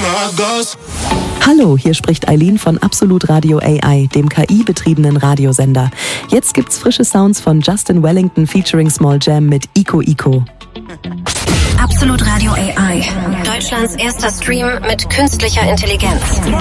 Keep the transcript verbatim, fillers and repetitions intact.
Hallo, hier spricht Eileen von Absolut Radio A I, dem K I-betriebenen Radiosender. Jetzt gibt's frische Sounds von Justin Wellington featuring Small Jam mit Ico Ico. Absolut Radio A I, Deutschlands erster Stream mit künstlicher Intelligenz.